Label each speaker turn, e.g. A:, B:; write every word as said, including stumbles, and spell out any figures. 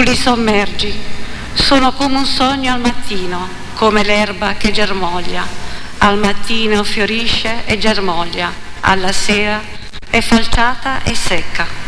A: li sommergi, sono come un sogno al mattino, come l'erba che germoglia. Al mattino fiorisce e germoglia, alla sera è falciata e secca.